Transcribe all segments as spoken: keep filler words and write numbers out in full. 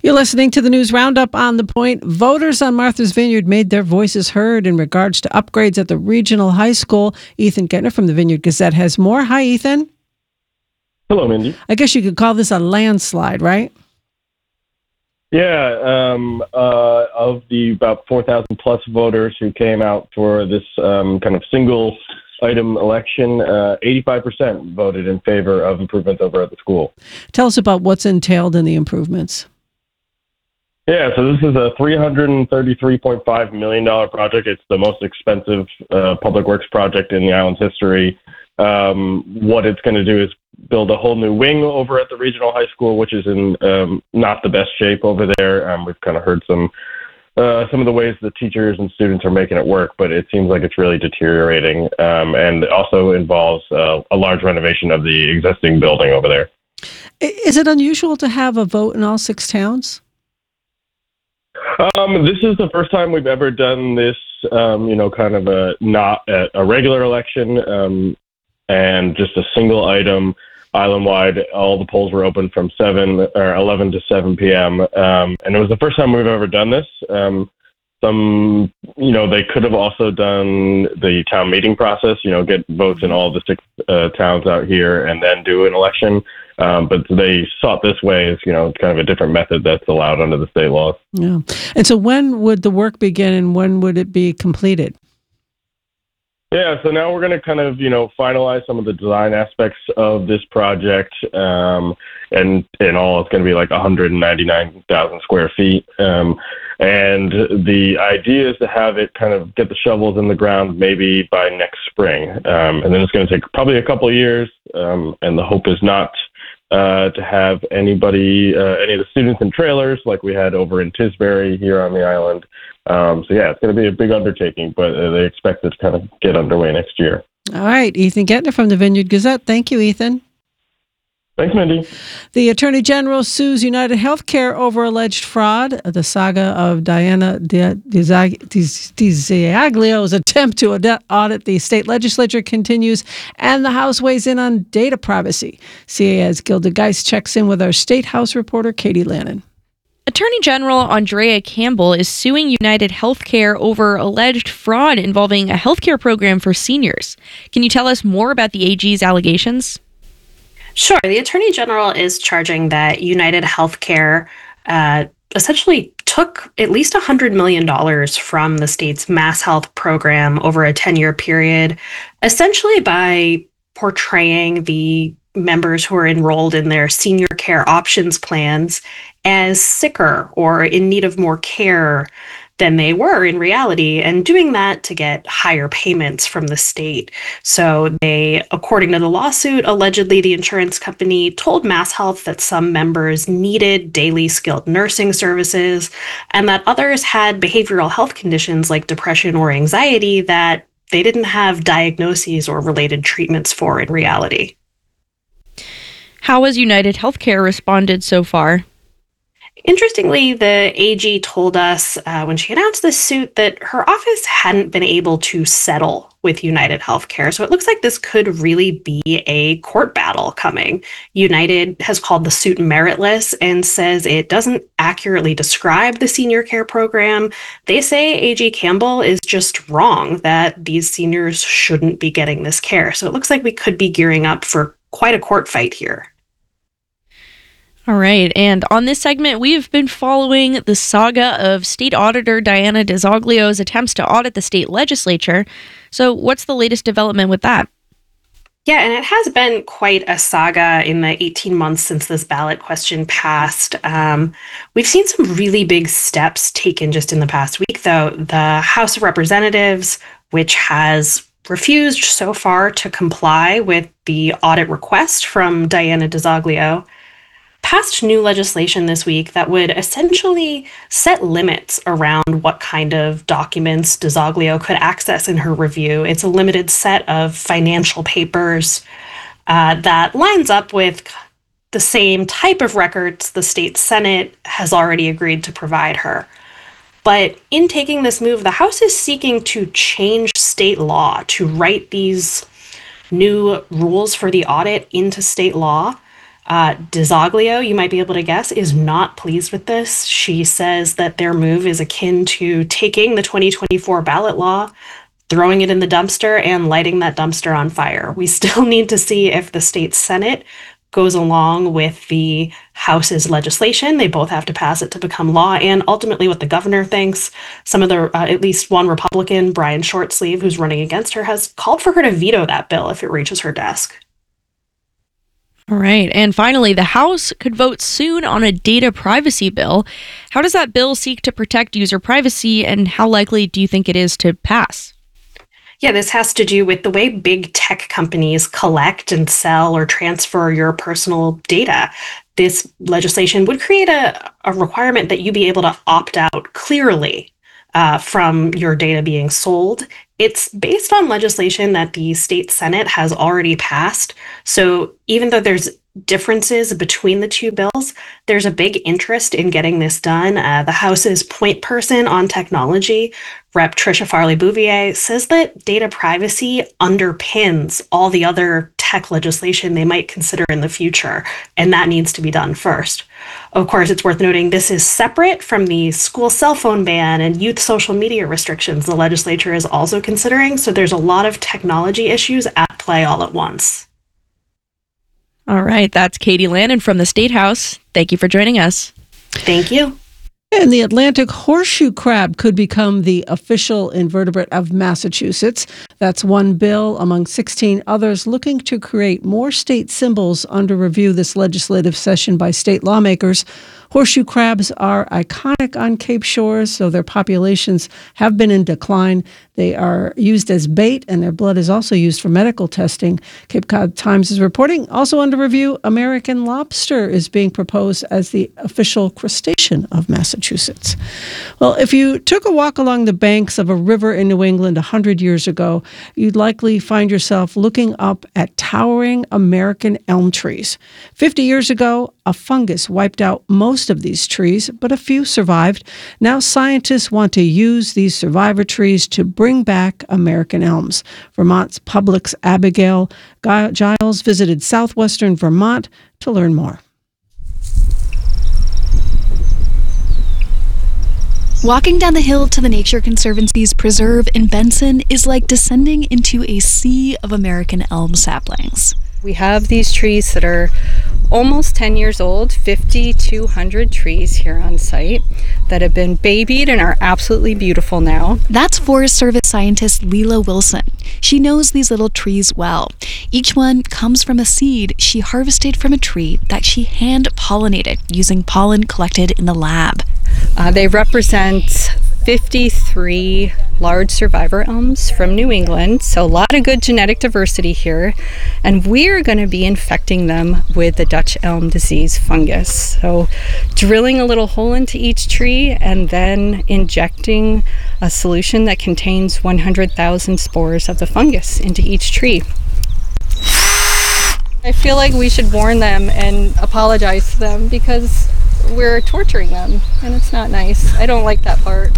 You're listening to the News Roundup on The Point. Voters on Martha's Vineyard made their voices heard in regards to upgrades at the regional high school. Ethan Gettner from the Vineyard Gazette has more. Hi, Ethan. Hello, Mindy. I guess you could call this a landslide, right? Yeah, um, uh, of the about four thousand plus voters who came out for this um, kind of single item election, uh, eighty-five percent voted in favor of improvements over at the school. Tell us about what's entailed in the improvements. Yeah, so this is a three hundred thirty-three point five million dollars project. It's the most expensive uh, public works project in the island's history. Um, what it's going to do is build a whole new wing over at the regional high school, which is in um, not the best shape over there. Um, we've kind of heard some uh, some of the ways the teachers and students are making it work, but it seems like it's really deteriorating, um, and also involves uh, a large renovation of the existing building over there. Is it unusual to have a vote in all six towns? Um, this is the first time we've ever done this, um, you know, kind of a not a, a regular election, um, and just a single item island-wide. All the polls were open from seven or eleven to seven p.m. Um, and it was the first time we've ever done this. Um, some, you know, they could have also done the town meeting process, you know, get votes in all the six uh, towns out here and then do an election. Um, but they sought this way as, you know, kind of a different method that's allowed under the state laws. Yeah. And so when would the work begin and when would it be completed? Yeah, so now we're going to kind of, you know, finalize some of the design aspects of this project. Um, and in all, it's going to be like one hundred ninety-nine thousand square feet. Um, and the idea is to have it kind of get the shovels in the ground maybe by next spring. Um, and then it's going to take probably a couple of years. Um, and the hope is not uh, to have anybody, uh, any of the students in trailers like we had over in Tisbury here on the island. Um, so, yeah, it's going to be a big undertaking, but uh, they expect it to kind of get underway next year. All right. Ethan Gettner from the Vineyard Gazette. Thank you, Ethan. Thanks, Mindy. The Attorney General sues United Healthcare over alleged fraud. The saga of Diana DiZaglio's attempt to audit the state legislature continues, and the House weighs in on data privacy. C A A's Gilda Geist checks in with our State House reporter, Katie Lannon. Attorney General Andrea Campbell is suing United Healthcare over alleged fraud involving a healthcare program for seniors. Can you tell us more about the A G's allegations? Sure. The Attorney General is charging that United Healthcare uh, essentially took at least one hundred million dollars from the state's Mass Health program over a ten-year period, essentially by portraying the members who are enrolled in their senior care options plans as sicker or in need of more care than they were in reality, and doing that to get higher payments from the state. So they, according to the lawsuit, allegedly the insurance company told Mass Health that some members needed daily skilled nursing services and that others had behavioral health conditions like depression or anxiety that they didn't have diagnoses or related treatments for in reality. How has United Healthcare responded so far? Interestingly, the A G told us uh, when she announced this suit that her office hadn't been able to settle with United Healthcare. So it looks like this could really be a court battle coming. United has called the suit meritless and says it doesn't accurately describe the senior care program. They say A G Campbell is just wrong, that these seniors shouldn't be getting this care. So it looks like we could be gearing up for quite a court fight here. All right, and on this segment, we have been following the saga of State Auditor Diana DiZaglio's attempts to audit the state legislature. So what's the latest development with that? Yeah, and it has been quite a saga in the eighteen months since this ballot question passed. Um, we've seen some really big steps taken just in the past week, though. The House of Representatives, which has refused so far to comply with the audit request from Diana DiZaglio, passed new legislation this week that would essentially set limits around what kind of documents DiZaglio could access in her review. It's a limited set of financial papers uh, that lines up with the same type of records the state Senate has already agreed to provide her. But in taking this move, the House is seeking to change state law, to write these new rules for the audit into state law. Uh, DeZoglio, you might be able to guess, is not pleased with this. She says that their move is akin to taking the twenty twenty-four ballot law, throwing it in the dumpster, and lighting that dumpster on fire. We still need to see if the state Senate goes along with the House's legislation. They both have to pass it to become law, and ultimately what the governor thinks. Some of the, uh, at least one Republican, Brian Shortsleeve, who's running against her, has called for her to veto that bill if it reaches her desk. All right. And finally, the House could vote soon on a data privacy bill. How does that bill seek to protect user privacy, and how likely do you think it is to pass? Yeah, this has to do with the way big tech companies collect and sell or transfer your personal data. This legislation would create a, a requirement that you be able to opt out clearly uh, from your data being sold. It's based on legislation that the state Senate has already passed. So even though there's differences between the two bills, there's a big interest in getting this done. Uh, the House's point person on technology, Representative Trisha Farley Bouvier, says that data privacy underpins all the other tech legislation they might consider in the future, and that needs to be done first. Of course, it's worth noting this is separate from the school cell phone ban and youth social media restrictions the legislature is also considering, so there's a lot of technology issues at play all at once. All right, that's Katie Lannon from the State House. Thank you for joining us. Thank you. And the Atlantic horseshoe crab could become the official invertebrate of Massachusetts. That's one bill among sixteen others looking to create more state symbols under review this legislative session by state lawmakers. Horseshoe crabs are iconic on Cape shores, so their populations have been in decline. They are used as bait, and their blood is also used for medical testing. Cape Cod Times is reporting, also under review, American lobster is being proposed as the official crustacean of Massachusetts. Well, if you took a walk along the banks of a river in New England one hundred years ago, you'd likely find yourself looking up at towering American elm trees. fifty years ago, a fungus wiped out most of these trees, but a few survived. Now scientists want to use these survivor trees to bring back American elms. Vermont's Public's Abigail Giles visited southwestern Vermont to learn more. Walking down the hill to the Nature Conservancy's preserve in Benson is like descending into a sea of American elm saplings. We have these trees that are almost ten years old, fifty to one hundred trees here on site that have been babied and are absolutely beautiful now. That's Forest Service scientist Leela Wilson. She knows these little trees well. Each one comes from a seed she harvested from a tree that she hand-pollinated using pollen collected in the lab. Uh, they represent fifty-three large survivor elms from New England, so a lot of good genetic diversity here, and we're going to be infecting them with the Dutch elm disease fungus. So drilling a little hole into each tree and then injecting a solution that contains one hundred thousand spores of the fungus into each tree. I feel like we should warn them and apologize to them because we're torturing them, and it's not nice. I don't like that part.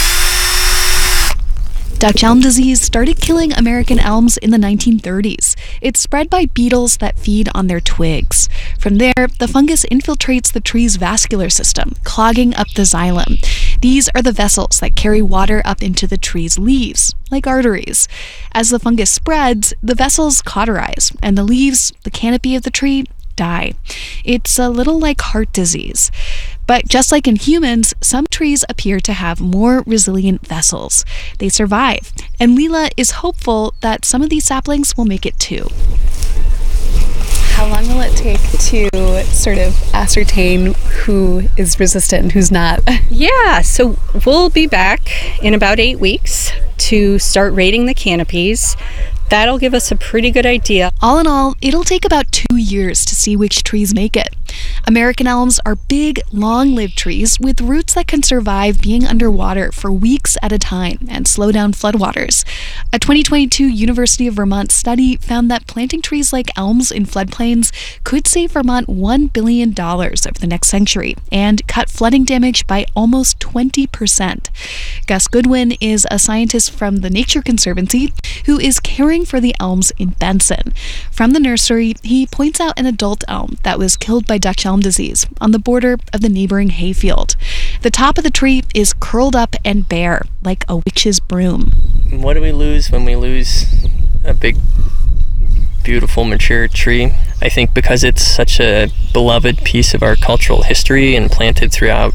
Dutch elm disease started killing American elms in the nineteen thirties. It's spread by beetles that feed on their twigs. From there, the fungus infiltrates the tree's vascular system, clogging up the xylem. These are the vessels that carry water up into the tree's leaves, like arteries. As the fungus spreads, the vessels cauterize, and the leaves, the canopy of the tree, die. It's a little like heart disease. But just like in humans, some trees appear to have more resilient vessels. They survive, and Leela is hopeful that some of these saplings will make it too. How long will it take to sort of ascertain who is resistant and who's not? Yeah, so we'll be back in about eight weeks to start rating the canopies. That'll give us a pretty good idea. All in all, it'll take about two years to see which trees make it. American elms are big, long-lived trees with roots that can survive being underwater for weeks at a time and slow down floodwaters. A twenty twenty-two University of Vermont study found that planting trees like elms in floodplains could save Vermont one billion dollars over the next century and cut flooding damage by almost twenty percent. Gus Goodwin is a scientist from the Nature Conservancy who is caring for the elms in Benson. From the nursery, he points out an adult elm that was killed by Dutch elm disease on the border of the neighboring hayfield. The top of the tree is curled up and bare, like a witch's broom. What do we lose when we lose a big, beautiful, mature tree? I think because it's such a beloved piece of our cultural history and planted throughout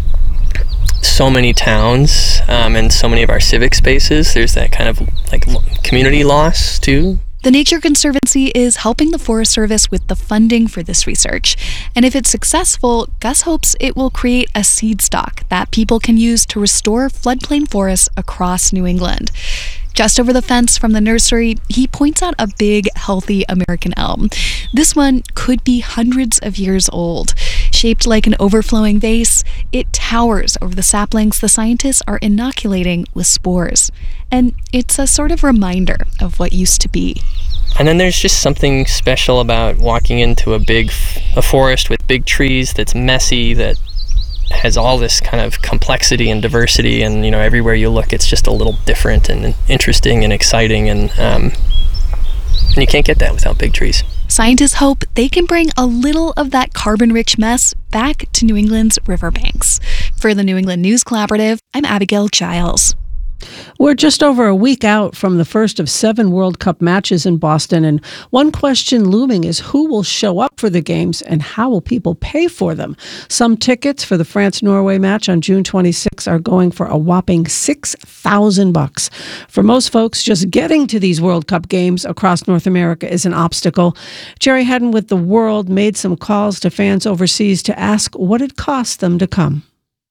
so many towns um, and so many of our civic spaces, there's that kind of like community loss too. The Nature Conservancy is helping the Forest Service with the funding for this research. And if it's successful, Gus hopes it will create a seed stock that people can use to restore floodplain forests across New England. Just over the fence from the nursery, he points out a big, healthy American elm. This one could be hundreds of years old. Shaped like an overflowing vase, it towers over the saplings the scientists are inoculating with spores. And it's a sort of reminder of what used to be. And then there's just something special about walking into a big a forest with big trees that's messy, that has all this kind of complexity and diversity, and you know, everywhere you look it's just a little different and interesting and exciting, and um, and you can't get that without big trees. Scientists hope they can bring a little of that carbon-rich mess back to New England's riverbanks. For the New England News Collaborative, I'm Abigail Giles. We're just over a week out from the first of seven World Cup matches in Boston, and one question looming is who will show up for the games and how will people pay for them? Some tickets for the France-Norway match on June twenty-sixth are going for a whopping six thousand bucks. For most folks, just getting to these World Cup games across North America is an obstacle. Jerry Haddon with The World made some calls to fans overseas to ask what it cost them to come.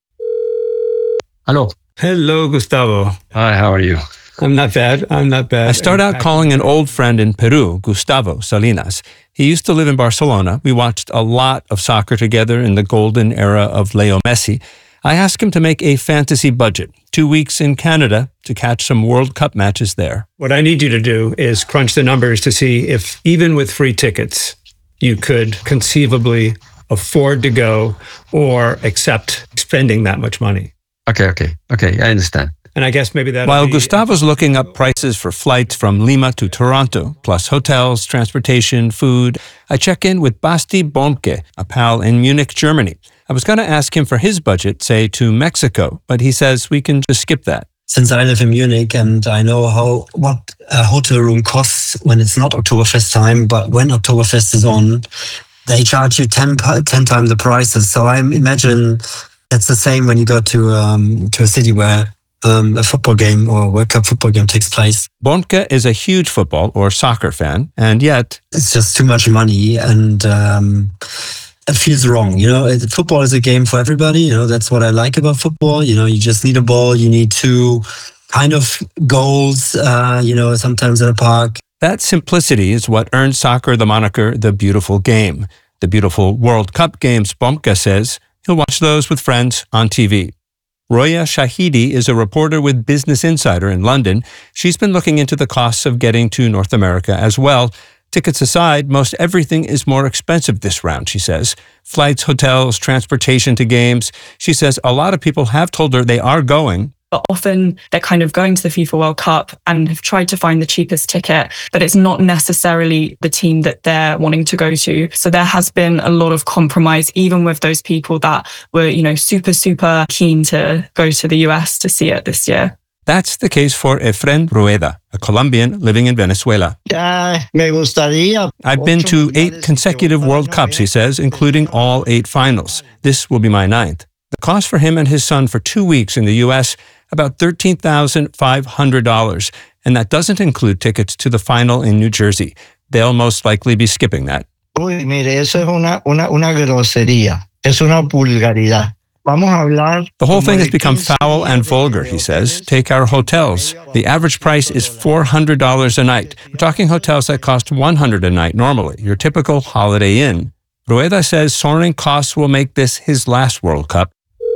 Hello. Hello, Gustavo. Hi, how are you? I'm not bad. I'm not bad. I start out calling an old friend in Peru, Gustavo Salinas. He used to live in Barcelona. We watched a lot of soccer together in the golden era of Leo Messi. I asked him to make a fantasy budget, two weeks in Canada to catch some World Cup matches there. What I need you to do is crunch the numbers to see if, even with free tickets, you could conceivably afford to go or accept spending that much money. Okay, okay, okay, I understand. And I guess maybe that. While Gustavo's looking up prices for flights from Lima to Toronto, plus hotels, transportation, food, I check in with Basti Bomke, a pal in Munich, Germany. I was going to ask him for his budget, say to Mexico, but he says we can just skip that. Since I live in Munich and I know how what a hotel room costs when it's not Oktoberfest time, but when Oktoberfest is on, they charge you ten, ten times the prices. So I imagine that's the same when you go to um, to a city where um, a football game or a World Cup football game takes place. Bonke is a huge football or soccer fan, and yet it's just too much money, and um, it feels wrong. You know, it, football is a game for everybody. You know, that's what I like about football. You know, you just need a ball. You need two kind of goals. Uh, you know, sometimes in a park. That simplicity is what earned soccer the moniker "the beautiful game." The beautiful World Cup games, Bomke says. He'll watch those with friends on T V. Roya Shahidi is a reporter with Business Insider in London. She's been looking into the costs of getting to North America as well. Tickets aside, most everything is more expensive this round, she says. Flights, hotels, transportation to games. She says a lot of people have told her they are going, but often they're kind of going to the FIFA World Cup and have tried to find the cheapest ticket, but it's not necessarily the team that they're wanting to go to. So there has been a lot of compromise, even with those people that were, you know, super, super keen to go to the U S to see it this year. That's the case for Efren Rueda, a Colombian living in Venezuela. I've been to eight consecutive World Cups, he says, including all eight finals. This will be my ninth. The cost for him and his son for two weeks in the U S, about thirteen thousand five hundred dollars, and that doesn't include tickets to the final in New Jersey. They'll most likely be skipping that. Uy, mire, eso es una, una, una grosería. Es una vulgaridad. The whole thing has become foul and vulgar, he says. Take our hotels. The average price is four hundred dollars a night. We're talking hotels that cost one hundred dollars a night normally, your typical Holiday Inn. Rueda says soaring costs will make this his last World Cup.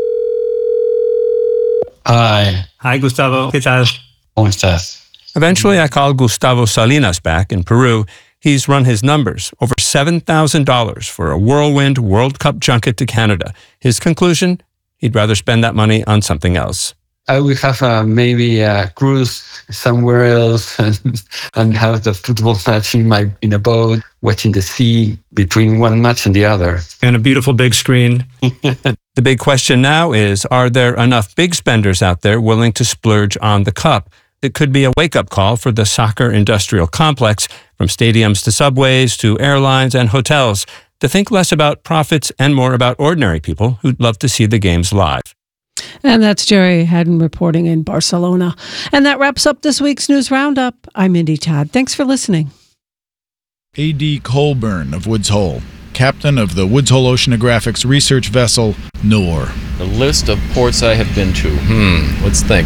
Hi. Hi, Gustavo. ¿Qué tal? ¿Cómo estás? Eventually, I called Gustavo Salinas back in Peru. He's run his numbers, over seven thousand dollars for a whirlwind World Cup junket to Canada. His conclusion? He'd rather spend that money on something else. I will have uh, maybe a cruise somewhere else and, and have the football match in, my, in a boat, watching the sea between one match and the other. And a beautiful big screen. The big question now is, are there enough big spenders out there willing to splurge on the cup? It could be a wake-up call for the soccer industrial complex, from stadiums to subways to airlines and hotels, to think less about profits and more about ordinary people who'd love to see the games live. And that's Jerry Haddon reporting in Barcelona. And that wraps up this week's News Roundup. I'm Indy Todd. Thanks for listening. A D Colburn of Woods Hole, captain of the Woods Hole Oceanographics research vessel, Noor. The list of ports I have been to. Hmm, let's think.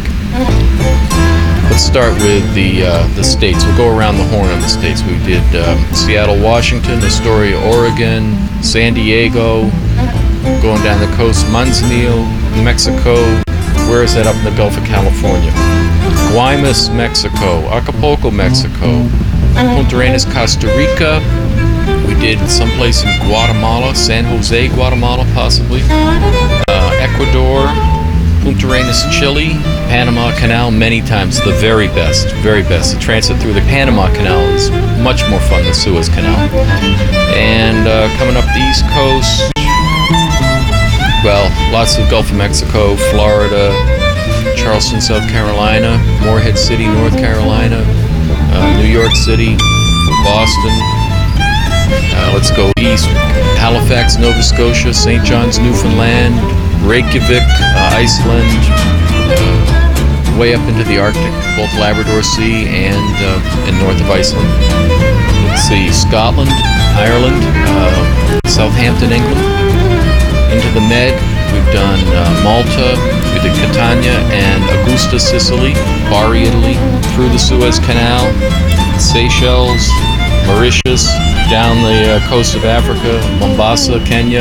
Let's start with the uh, the states. We'll go around the horn on the states. We did um, Seattle, Washington, Astoria, Oregon, San Diego, going down the coast, Manzanillo, Mexico. Where is that? Up in the Gulf of California. Guaymas, Mexico. Acapulco, Mexico. Punta Arenas, Costa Rica. We did someplace in Guatemala, San Jose, Guatemala, possibly. Uh, Ecuador, Punta Arenas, Chile, Panama Canal, many times. The very best, very best. The transit through the Panama Canal is much more fun than Suez Canal. And uh, coming up the East Coast, well, lots of Gulf of Mexico, Florida, Charleston, South Carolina, Morehead City, North Carolina, uh, New York City, Boston. Uh, let's go east, Halifax, Nova Scotia, Saint John's, Newfoundland, Reykjavik, uh, Iceland, uh, way up into the Arctic, both Labrador Sea and, uh, and north of Iceland. Let's see, Scotland, Ireland, uh, Southampton, England, into the Med. We've done uh, Malta, we did Catania and Augusta, Sicily, Bari, Italy, through the Suez Canal, Seychelles, Mauritius, down the uh, coast of Africa, Mombasa, Kenya,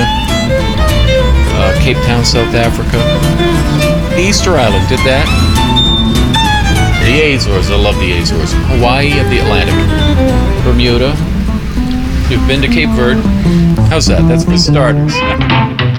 uh, Cape Town, South Africa. The Easter Island, did that. The Azores, I love the Azores. Hawaii of the Atlantic. Bermuda. You've been to Cape Verde. How's that? That's for starters.